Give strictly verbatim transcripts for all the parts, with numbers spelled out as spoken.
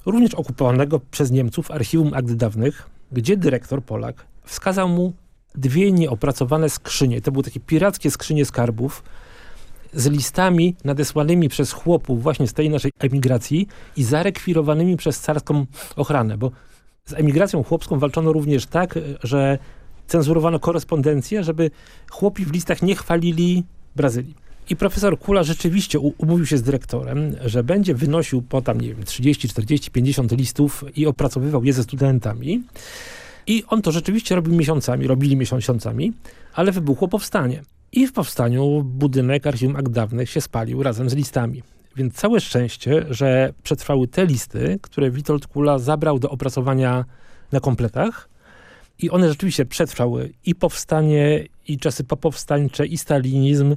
również okupowanego przez Niemców archiwum akt dawnych, gdzie dyrektor Polak wskazał mu dwie nieopracowane skrzynie. To były takie pirackie skrzynie skarbów z listami nadesłanymi przez chłopów właśnie z tej naszej emigracji i zarekwirowanymi przez carską ochranę, bo z emigracją chłopską walczono również tak, że cenzurowano korespondencję, żeby chłopi w listach nie chwalili Brazylii. I profesor Kula rzeczywiście umówił się z dyrektorem, że będzie wynosił po tam, nie wiem, trzydzieści, czterdzieści, pięćdziesiąt listów i opracowywał je ze studentami. I on to rzeczywiście robił miesiącami, robili miesiącami, ale wybuchło powstanie. I w powstaniu budynek Archiwum Akt Dawnych się spalił razem z listami. Więc całe szczęście, że przetrwały te listy, które Witold Kula zabrał do opracowania na kompletach. I one rzeczywiście przetrwały i powstanie, i czasy popowstańcze, i stalinizm.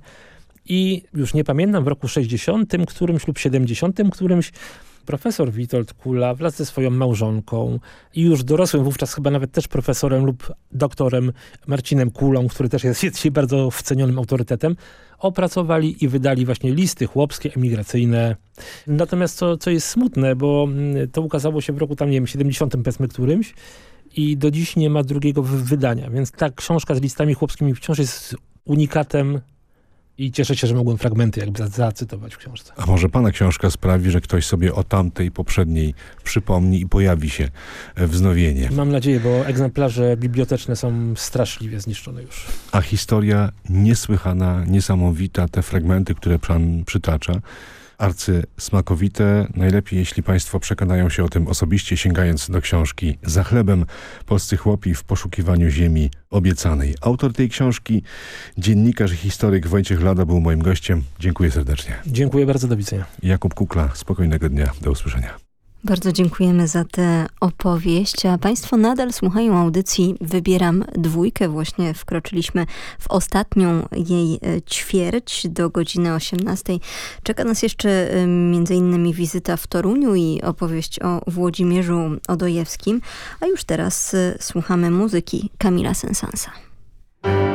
I już nie pamiętam, w roku sześćdziesiątym którymś lub siedemdziesiątym którymś profesor Witold Kula wraz ze swoją małżonką i już dorosłym wówczas chyba nawet też profesorem lub doktorem Marcinem Kulą, który też jest dzisiaj bardzo cenionym autorytetem, opracowali i wydali właśnie listy chłopskie, emigracyjne. Natomiast co, co jest smutne, bo to ukazało się w roku tam, nie wiem, siedemdziesiątym powiedzmy którymś i do dziś nie ma drugiego wydania, więc ta książka z listami chłopskimi wciąż jest unikatem. I cieszę się, że mogłem fragmenty jakby zacytować w książce. A może pana książka sprawi, że ktoś sobie o tamtej poprzedniej przypomni i pojawi się wznowienie? Mam nadzieję, bo egzemplarze biblioteczne są straszliwie zniszczone już. A historia niesłychana, niesamowita, te fragmenty, które pan przytacza, arcysmakowite. Najlepiej, jeśli państwo przekonają się o tym osobiście, sięgając do książki Za chlebem. Polscy chłopi w poszukiwaniu ziemi obiecanej. Autor tej książki, dziennikarz i historyk Wojciech Lada był moim gościem. Dziękuję serdecznie. Dziękuję bardzo, do widzenia. Jakub Kukla, spokojnego dnia, do usłyszenia. Bardzo dziękujemy za tę opowieść, a państwo nadal słuchają audycji Wybieram Dwójkę. Właśnie wkroczyliśmy w ostatnią jej ćwierć do godziny osiemnastej. Czeka nas jeszcze między innymi wizyta w Toruniu i opowieść o Włodzimierzu Odojewskim, a już teraz słuchamy muzyki Kamila Sensansa.